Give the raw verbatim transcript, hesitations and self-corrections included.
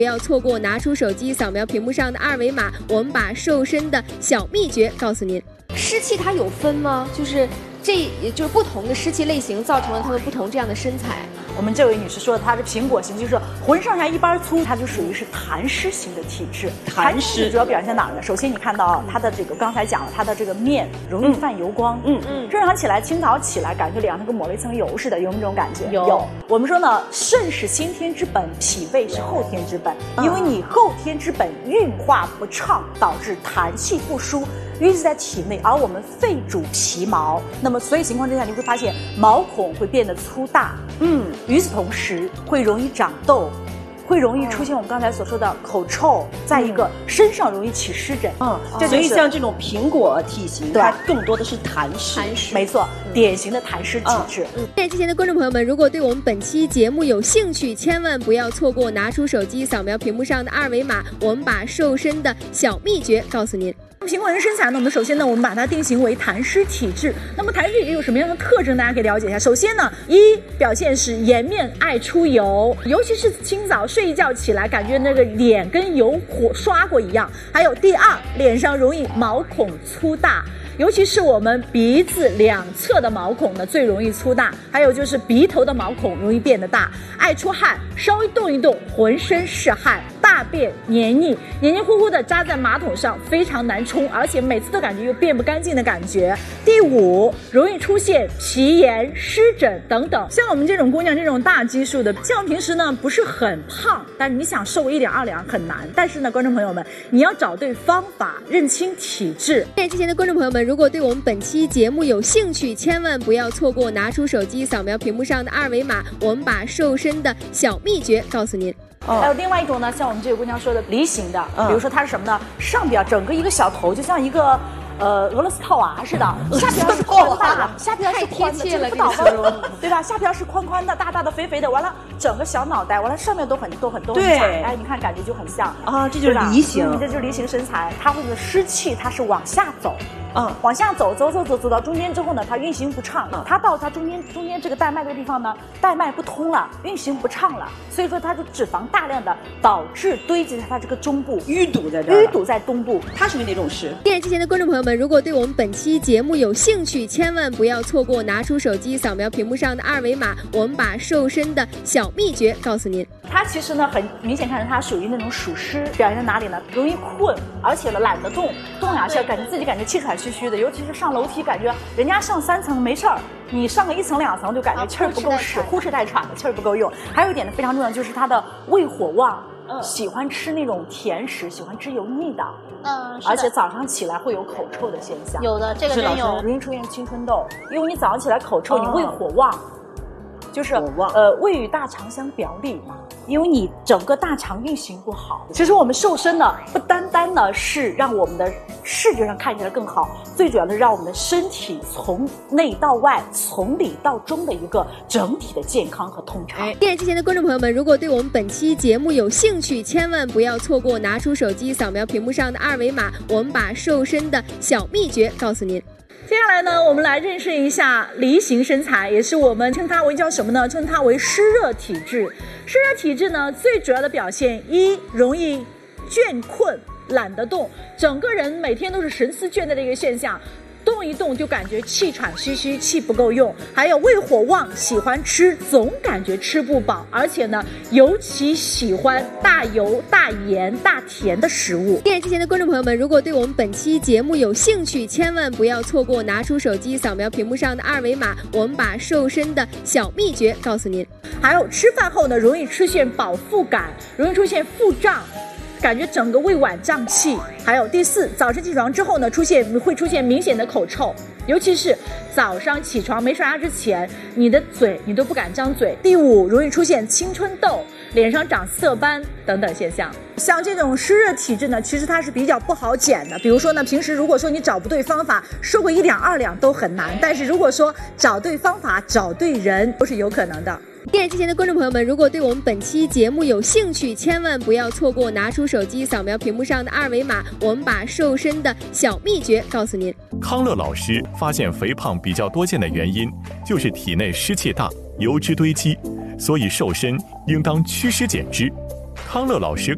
不要错过，拿出手机扫描屏幕上的二维码，我们把瘦身的小秘诀告诉您。湿气它有分吗？就是这也就是不同的湿气类型造成了他们不同这样的身材。 我们这位女士说的，她是苹果型，就是浑上下一般粗，她就属于是痰湿型的体质。 痰湿主要表现在哪儿呢？首先你看到啊，她的这个刚才讲了，她的这个面容易泛油光，嗯嗯，正常起来，清早起来感觉脸上跟抹了一层油似的，有没有这种感觉？ 有。 有。我们说呢，肾是先天之本，脾胃是后天之本，嗯、因为你后天之本运化不畅，导致痰气不输。淤积在体内，而我们肺主皮毛，那么所以情况之下，你会发现毛孔会变得粗大，嗯，与此同时会容易长痘，会容易出现我们刚才所说的口臭，再一个、嗯、身上容易起湿疹， 嗯，这所以像这种苹果体型，它更多的是痰湿， 痰湿， 没错，嗯、典型的痰湿体质。 嗯，电视机前的观众朋友们，如果对我们本期节目有兴趣，千万不要错过，拿出手机扫描屏幕上的二维码，我们把瘦身的小秘诀告诉您。 苹果人身材呢，我们首先呢，我们把它定型为痰湿体质。那么痰湿体质有什么样的特征？大家可以了解一下。首先呢，一表现是颜面爱出油，尤其是清早睡一觉起来，感觉那个脸跟油火刷过一样。还有第二，脸上容易毛孔粗大。尤其是我们鼻子两侧的毛孔呢最容易粗大，还有就是鼻头的毛孔容易变得大，爱出汗，稍微动一动浑身是汗，大便黏腻黏黏糊糊的扎在马桶上，非常难冲，而且每次都感觉又变不干净的感觉。第五，容易出现皮炎、湿疹等等。像我们这种姑娘这种大基数的，像平时呢不是很胖，但是你想瘦一两二两很难。但是呢，观众朋友们，你要找对方法，认清体质。 电视机前的观众朋友们，如果对我们本期节目有兴趣，千万不要错过，拿出手机扫描屏幕上的二维码，我们把瘦身的小秘诀告诉您。 哦、还有另外一种呢，像我们这个姑娘说的梨形的，嗯、比如说它是什么呢？上边整个一个小头，就像一个呃俄罗斯套娃似的，下边是宽大的，下边是宽的，这个不倒吗？对吧？下边是宽宽的、大大的、肥肥的，完了整个小脑袋，完了上面都很都很都很窄，哎，你看感觉就很像啊，这就是梨形， 嗯、这就是梨形身材，它会的湿气它是往下走。嗯，往下走，走走走走到中间之后呢，它运行不畅，嗯、它到它中间中间这个带脉的地方呢，带脉不通了，运行不畅了，所以说它的脂肪大量的导致堆积在它这个中部， 淤堵在这儿， 淤堵在东部。 它属于哪种湿？ 电视机前的观众朋友们，如果对我们本期节目有兴趣，千万不要错过，拿出手机扫描屏幕上的二维码，我们把瘦身的小秘诀告诉您。 它其实呢，很明显看着它属于那种属湿，表现在哪里呢？容易困，而且呢懒得动，动两下感觉自己感觉气喘吁吁的，尤其是上楼梯，感觉人家上三层没事儿，你上个一层两层就感觉气儿不够使，呼哧带喘的，气儿不够用。还有一点呢非常重要，就是它的胃火旺，嗯，喜欢吃那种甜食，喜欢吃油腻的， 嗯， 而且早上起来会有口臭的现象。 有的，这个真有， 容易出现青春痘，因为你早上起来口臭，你胃火旺。就是呃，胃与大肠相表里嘛，因为你整个大肠运行不好。其实我们瘦身呢，不单单呢是让我们的视觉上看起来更好，最主要的是让我们的身体从内到外、从里到中的一个整体的健康和通畅。 电视机前的观众朋友们，如果对我们本期节目有兴趣，千万不要错过，拿出手机扫描屏幕上的二维码，我们把瘦身的小秘诀告诉您。 接下来呢，我们来认识一下梨形身材，也是我们称它为叫什么呢？称它为湿热体质。湿热体质呢，最主要的表现一，容易倦困，懒得动，整个人每天都是神思倦怠的一个现象。动一动就感觉气喘吁吁，气不够用，还有胃火旺，喜欢吃，总感觉吃不饱，而且呢，尤其喜欢大油、大盐、大甜的食物。 电视机前的观众朋友们，如果对我们本期节目有兴趣，千万不要错过，拿出手机扫描屏幕上的二维码，我们把瘦身的小秘诀告诉您。 还有吃饭后呢，容易出现饱腹感，容易出现腹胀。感觉整个胃脘胀气。还有第四，早晨起床之后呢，出现会出现明显的口臭，尤其是早上起床没刷牙之前，你的嘴你都不敢张嘴。第五，容易出现青春痘，脸上长色斑等等现象。像这种湿热体质呢，其实它是比较不好减的。比如说呢，平时如果说你找不对方法，瘦个一两二两都很难，但是如果说找对方法，找对人，都是有可能的。 电视机前的观众朋友们，如果对我们本期节目有兴趣，千万不要错过，拿出手机扫描屏幕上的二维码，我们把瘦身的小秘诀告诉您。 康乐老师发现肥胖比较多见的原因就是体内湿气大，油脂堆积，所以瘦身应当祛湿减脂。康乐老师